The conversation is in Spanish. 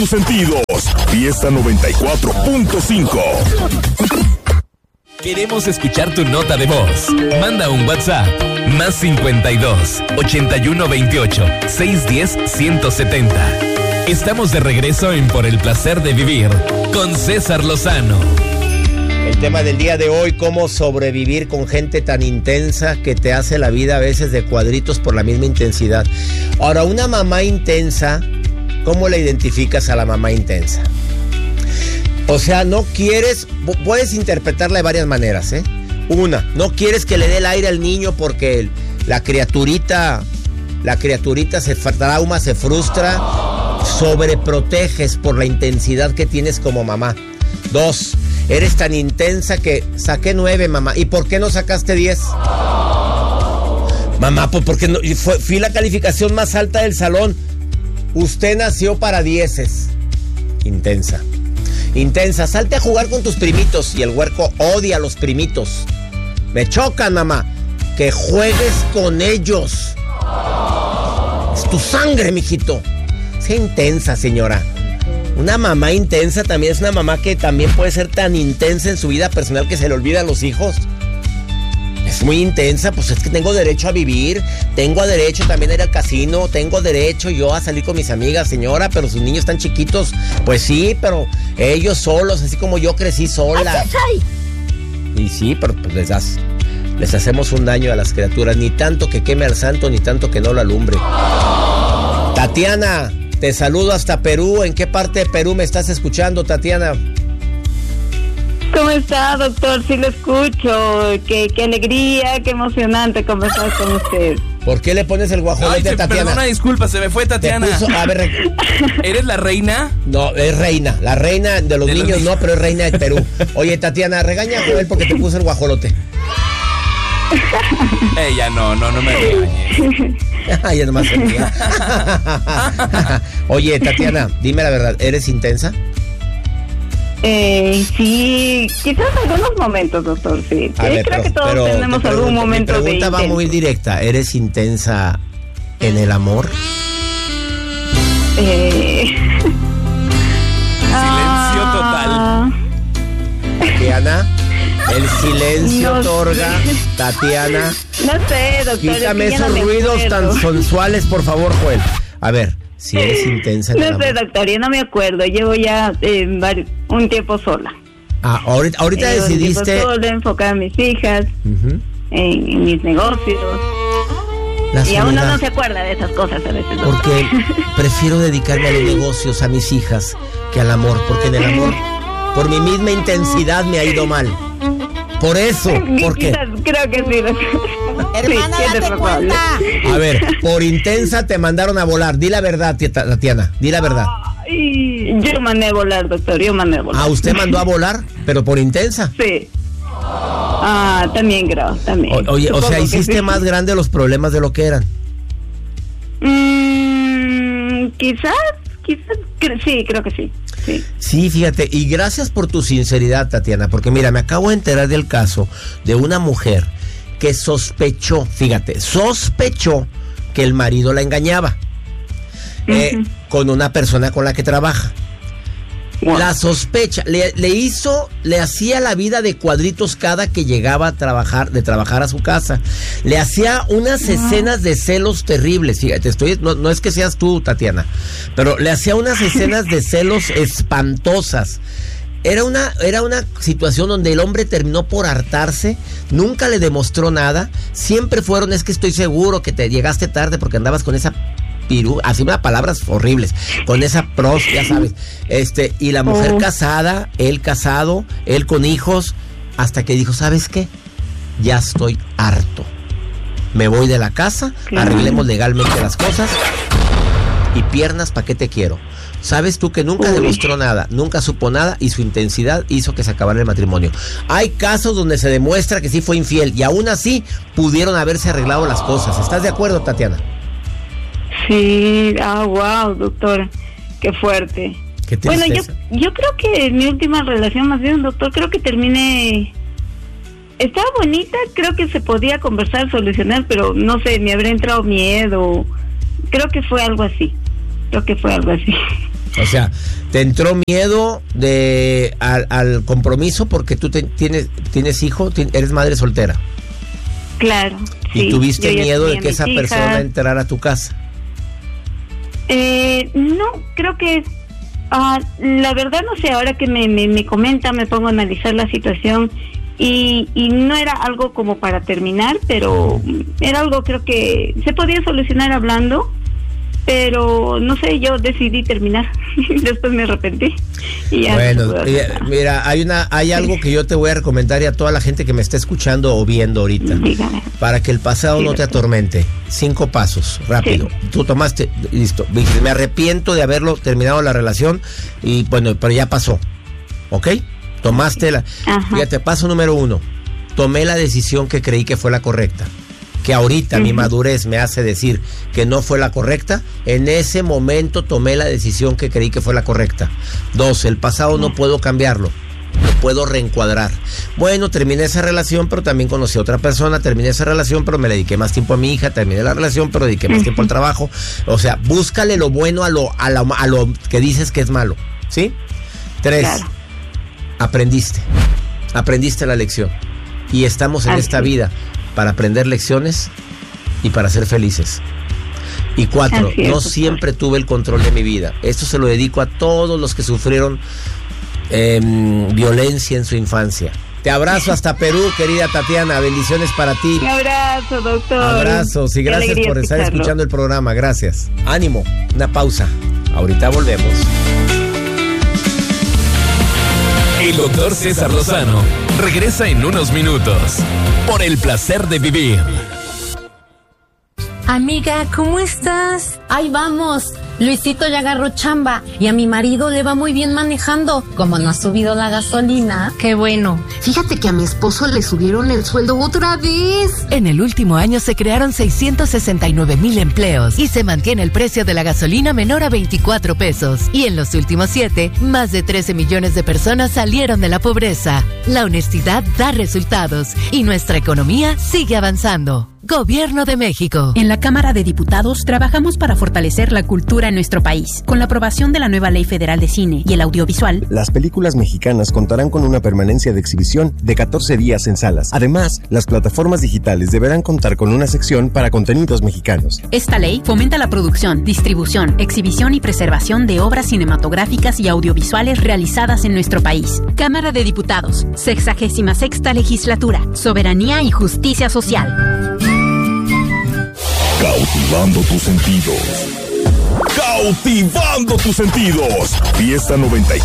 tus sentidos. Fiesta 94.5. Queremos escuchar tu nota de voz. Manda un WhatsApp. Más 52 81 28 610 170. Estamos de regreso en Por el Placer de Vivir con César Lozano. El tema del día de hoy: cómo sobrevivir con gente tan intensa que te hace la vida a veces de cuadritos por la misma intensidad. Ahora, una mamá intensa, ¿cómo la identificas a la mamá intensa? O sea, no quieres, puedes interpretarla de varias maneras, ¿eh? Una, no quieres que le dé el aire al niño porque la criaturita se trauma, se frustra, sobreproteges por la intensidad que tienes como mamá. Dos, eres tan intensa que saqué 9, mamá. ¿Y por qué no sacaste 10? Mamá, pues porque no, fui la calificación más alta del salón. Usted nació para 10. Intensa. Intensa, salte a jugar con tus primitos. Y el huerco odia a los primitos. Me chocan, mamá. Que juegues con ellos. Es tu sangre, mijito. Sea intensa, señora. Una mamá intensa también es una mamá que también puede ser tan intensa en su vida personal que se le olvida a los hijos. Es muy intensa, pues es que tengo derecho a vivir, tengo derecho también a ir al casino, tengo derecho yo a salir con mis amigas, señora, pero sus niños están chiquitos. Pues sí, pero ellos solos, así como yo crecí sola. Y sí, pero pues les hacemos un daño a las criaturas, ni tanto que queme al santo, ni tanto que no lo alumbre. Tatiana, te saludo hasta Perú. ¿En qué parte de Perú me estás escuchando, Tatiana? ¿Cómo está, doctor? Sí lo escucho. Qué alegría, qué emocionante conversar con usted. ¿Por qué le pones el guajolote a Tatiana? Perdona, disculpa, se me fue Tatiana. A ver, ¿eres la reina? No, es reina. La reina de los niños no, pero es reina de Perú. Oye, Tatiana, regaña a Joel porque te puso el guajolote. Ya no me regañes. Ya nomás se ría. Oye, Tatiana, dime la verdad, ¿eres intensa? Sí, quizás algunos momentos, doctor, sí. Creo que todos tenemos algún momento de intenso. Mi pregunta va muy directa. ¿Eres intensa en el amor? Silencio total. Tatiana, el silencio otorga. Tatiana. No sé, doctor. Quítame esos ruidos tan sensuales, por favor, Joel. A ver, si eres intensa en el amor. No sé, doctor, yo no me acuerdo. Llevo ya un tiempo sola. Ahorita decidiste... Un tiempo sola, enfocada en mis hijas, en mis negocios. Y a uno no se acuerda de esas cosas a veces, doctor. Porque prefiero dedicarme a los negocios, a mis hijas, que al amor. Porque en el amor, por mi misma intensidad, me ha ido mal. Por eso, porque... Creo que sí, doctor. Hermana, sí, date cuenta. A ver, por intensa te mandaron a volar. Di la verdad, Tatiana, di la verdad. Yo mandé a volar, doctor, yo mandé a volar. ¿Usted mandó a volar, pero por intensa? Sí. También creo, también. Oye, supongo, o sea, hiciste sí. Más grande los problemas de lo que eran. Quizás, sí, creo que sí. Sí, fíjate, y gracias por tu sinceridad, Tatiana, porque mira, me acabo de enterar del caso de una mujer que sospechó que el marido la engañaba con una persona con la que trabaja. Wow. La sospecha, le hacía la vida de cuadritos cada que llegaba a trabajar a su casa. Le hacía unas escenas de celos terribles. Fíjate, no es que seas tú, Tatiana, pero le hacía unas escenas de celos espantosas. Era una situación donde el hombre terminó por hartarse, nunca le demostró nada. Siempre fueron, es que estoy seguro que te llegaste tarde porque andabas con esa así unas palabras horribles, con esa pros, ya sabes, y la mujer casada, él casado, él con hijos, hasta que dijo, ¿sabes qué? Ya estoy harto, me voy de la casa, arreglemos legalmente las cosas, y piernas, ¿para qué te quiero? Sabes tú que nunca demostró nada, nunca supo nada, y su intensidad hizo que se acabara el matrimonio. Hay casos donde se demuestra que sí fue infiel, y aún así pudieron haberse arreglado las cosas. ¿Estás de acuerdo, Tatiana? Sí, wow, doctor, qué fuerte. Qué bueno, yo creo que mi última relación, más bien, doctor, creo que terminé. Estaba bonita, creo que se podía conversar, solucionar, pero no sé, me habría entrado miedo. Creo que fue algo así. O sea, te entró miedo al compromiso porque tú tienes hijo, eres madre soltera. Claro. Y sí, tuviste miedo de que esa hijas. persona entrara a tu casa. No, creo que la verdad no sé, ahora que me comenta, me pongo a analizar la situación y no era algo como para terminar, pero era algo creo que se podía solucionar hablando, pero no sé, yo decidí terminar. Después me arrepentí. Y ya bueno, mira, hay algo que yo te voy a recomendar y a toda la gente que me está escuchando o viendo ahorita. Dígame. Para que el pasado no te atormente. 5 pasos, rápido. Sí. Tú tomaste, listo. Me arrepiento de haberlo terminado la relación y bueno, pero ya pasó. ¿Ok? Tomaste la... Ajá. Fíjate, paso número 1. Tomé la decisión que creí que fue la correcta. Que ahorita mi madurez me hace decir que no fue la correcta. En ese momento tomé la decisión que creí que fue la correcta. 2, el pasado no puedo cambiarlo, lo puedo reencuadrar. Bueno, terminé esa relación, pero también conocí a otra persona. Terminé esa relación, pero me le dediqué más tiempo a mi hija. Terminé la relación, pero dediqué más tiempo al trabajo. O sea, búscale lo bueno a lo que dices que es malo, ¿sí? 3, claro. Aprendiste la lección. Y estamos en esta vida para aprender lecciones y para ser felices. Y 4, no siempre tuve el control de mi vida. Esto se lo dedico a todos los que sufrieron violencia en su infancia. Te abrazo hasta Perú, querida Tatiana. Bendiciones para ti. Un abrazo, doctor. Abrazos y gracias por estar escuchando el programa. Gracias. Ánimo. Una pausa. Ahorita volvemos. El doctor César Lozano regresa en unos minutos por el placer de vivir. Amiga, ¿cómo estás? Ahí vamos. Luisito ya agarró chamba y a mi marido le va muy bien manejando. Como no ha subido la gasolina, qué bueno. Fíjate que a mi esposo le subieron el sueldo otra vez. En el último año se crearon 669,000 empleos y se mantiene el precio de la gasolina menor a 24 pesos. Y en los últimos 7, más de 13 millones de personas salieron de la pobreza. La honestidad da resultados y nuestra economía sigue avanzando. Gobierno de México. En la Cámara de Diputados trabajamos para fortalecer la cultura en nuestro país. Con la aprobación de la nueva Ley Federal de Cine y el Audiovisual, las películas mexicanas contarán con una permanencia de exhibición de 14 días en salas. Además, las plataformas digitales deberán contar con una sección para contenidos mexicanos. Esta ley fomenta la producción, distribución, exhibición y preservación de obras cinematográficas y audiovisuales realizadas en nuestro país. Cámara de Diputados, 66ª Legislatura, Soberanía y Justicia Social. Cautivando tus sentidos. Cautivando tus sentidos. Fiesta 94.